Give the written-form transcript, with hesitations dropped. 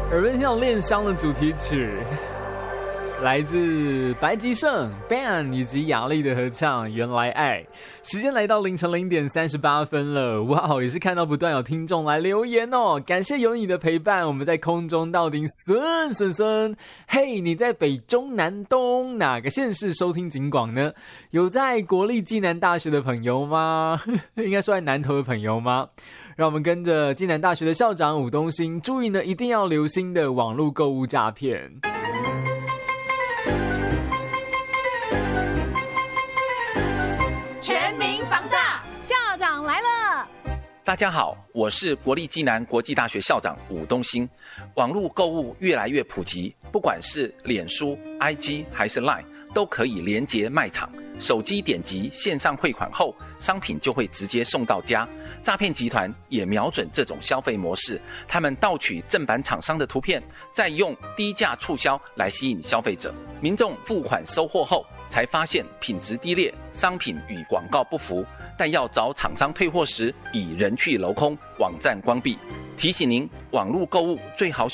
耳边听到恋香的主题曲，来自白吉胜 Ban 以及雅丽的合唱《原来爱》。时间来到凌晨0:38了，哇，也是看到不断有听众来留言哦，感谢有你的陪伴。我们在空中到底孙，嘿，你在北中南东哪个县市收听警广呢？有在国立暨南大学的朋友吗？应该说在南投的朋友吗？让我们跟着暨南大学的校长伍东兴，注意呢，一定要留心的网络购物诈骗。 全民防诈，校长来了！ 大家好，我是国立暨南国际大学校长伍东兴。网络购物越来越普及，不管是脸书、IG 还是 Line， 都可以连结卖场。手机点击线上汇款后，商品就会直接送到家。诈骗集团也瞄准这种消费模式，他们盗取正版厂商的图片，再用低价促销来吸引消费者。民众付款收货后，才发现品质低劣，商品与广告不符，但要找厂商退货时已人去楼空，网站关闭。提醒您，网络购物最好